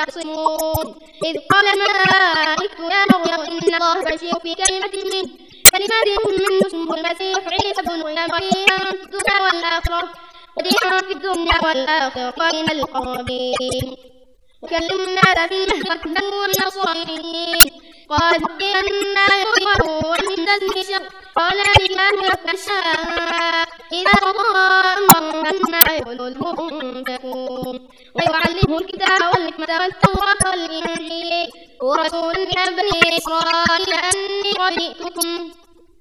يخصمون إذ قال الملائكة يا مريم إن الله يبشرك بكلمة منه اسمه المسيح عيسى بن مريم وجيها في الدنيا والآخرة ومن المقربين يكلم الناس في المهد والنصرين قال أنا يؤمر عند الشر قال الإله يخشى إذا قضى أمرا أنا يقول تكون ويعلمه الكتاب والحكمة والتوراة والإنجيل ورسول من بني إسرائيل أني قد جئتكم